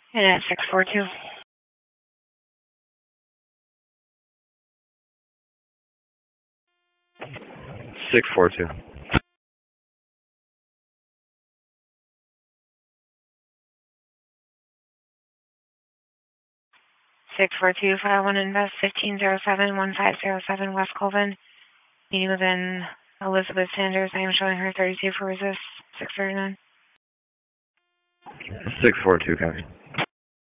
And at 642. 642. 642-51 Invest 1507-1507 West Colvin. Meeting within Elizabeth Sanders. I am showing her 32 for resist. 639. 642, copy.